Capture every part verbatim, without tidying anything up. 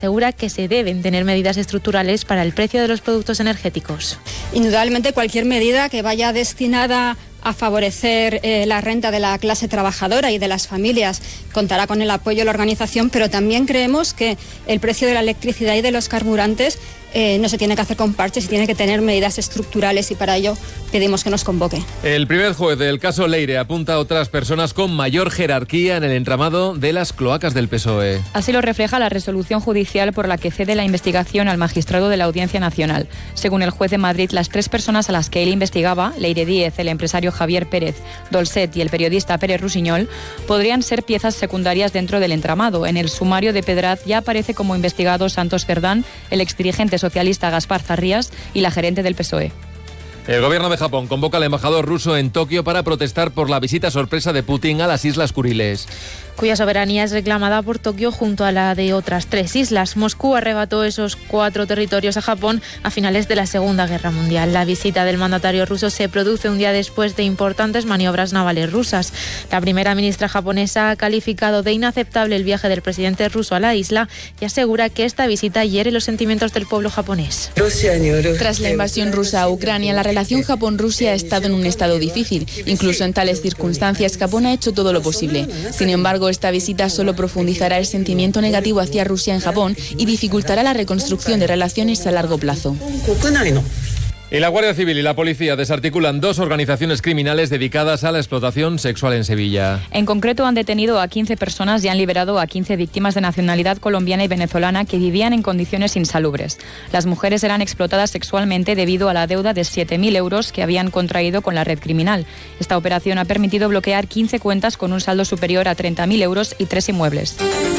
asegura que se deben tener medidas estructurales para el precio de los productos energéticos. Indudablemente cualquier medida que vaya destinada a favorecer eh, la renta de la clase trabajadora y de las familias contará con el apoyo de la organización, pero también creemos que el precio de la electricidad y de los carburantes eh, no se tiene que hacer con parches y tiene que tener medidas estructurales, y para ello pedimos que nos convoque. El primer juez del caso Leire apunta a otras personas con mayor jerarquía en el entramado de las cloacas del P S O E. Así lo refleja la resolución judicial por la que cede la investigación al magistrado de la Audiencia Nacional. Según el juez de Madrid, las tres personas a las que él investigaba, Leire Díez, el empresario Javier Pérez Dolcet y el periodista Pérez Rusiñol, podrían ser piezas secundarias dentro del entramado. En el sumario de Pedraz ya aparece como investigados Santos Cerdán, el exdirigente socialista Gaspar Zarrías y la gerente del P S O E. El gobierno de Japón convoca al embajador ruso en Tokio para protestar por la visita sorpresa de Putin a las Islas Kuriles, cuya soberanía es reclamada por Tokio junto a la de otras tres islas. Moscú arrebató esos cuatro territorios a Japón a finales de la Segunda Guerra Mundial. La visita del mandatario ruso se produce un día después de importantes maniobras navales rusas. La primera ministra japonesa ha calificado de inaceptable el viaje del presidente ruso a la isla y asegura que esta visita hiere los sentimientos del pueblo japonés. Tras la invasión rusa a Ucrania, la relación Japón-Rusia ha estado en un estado difícil. Incluso en tales circunstancias, Japón ha hecho todo lo posible. Sin embargo, esta visita solo profundizará el sentimiento negativo hacia Rusia en Japón y dificultará la reconstrucción de relaciones a largo plazo. Y la Guardia Civil y la Policía desarticulan dos organizaciones criminales dedicadas a la explotación sexual en Sevilla. En concreto, han detenido a quince personas y han liberado a quince víctimas de nacionalidad colombiana y venezolana que vivían en condiciones insalubres. Las mujeres eran explotadas sexualmente debido a la deuda de siete mil euros que habían contraído con la red criminal. Esta operación ha permitido bloquear quince cuentas con un saldo superior a treinta mil euros y tres inmuebles.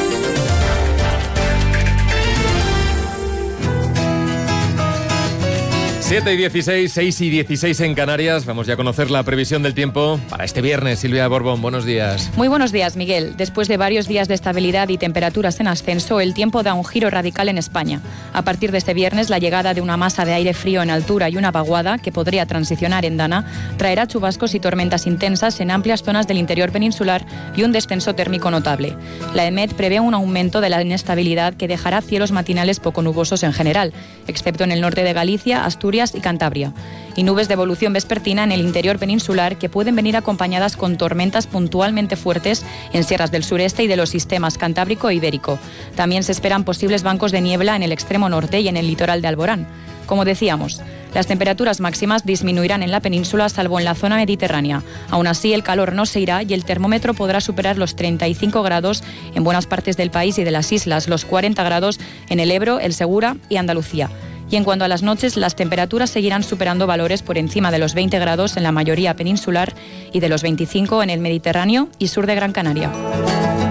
siete y dieciséis, seis y dieciséis en Canarias. Vamos ya a conocer la previsión del tiempo para este viernes. Silvia Borbón, buenos días. Muy buenos días, Miguel. Después de varios días de estabilidad y temperaturas en ascenso, el tiempo da un giro radical en España. A partir de este viernes, la llegada de una masa de aire frío en altura y una vaguada, que podría transicionar en Dana, traerá chubascos y tormentas intensas en amplias zonas del interior peninsular y un descenso térmico notable. La EMET prevé un aumento de la inestabilidad que dejará cielos matinales poco nubosos en general, excepto en el norte de Galicia, Asturias y Cantabria, y nubes de evolución vespertina en el interior peninsular que pueden venir acompañadas con tormentas puntualmente fuertes en sierras del sureste y de los sistemas cantábrico e ibérico. También se esperan posibles bancos de niebla en el extremo norte y en el litoral de Alborán. Como decíamos, las temperaturas máximas disminuirán en la península salvo en la zona mediterránea. Aún así, el calor no se irá y el termómetro podrá superar los treinta y cinco grados en buenas partes del país y de las islas, los cuarenta grados en el Ebro, el Segura y Andalucía. Y en cuanto a las noches, las temperaturas seguirán superando valores por encima de los veinte grados en la mayoría peninsular y de los veinticinco en el Mediterráneo y sur de Gran Canaria.